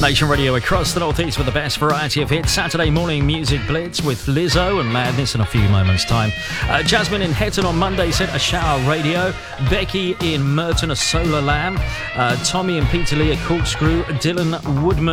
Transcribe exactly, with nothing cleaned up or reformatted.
Nation Radio across the northeast with the best variety of hits. Saturday morning music blitz with Lizzo and Madness in a few moments' time. Uh, Jasmine in Hetton on Monday sent a shower radio. Becky in Merton a solar lamp. Uh, Tommy and Peter Lee a corkscrew. Dylan Woodman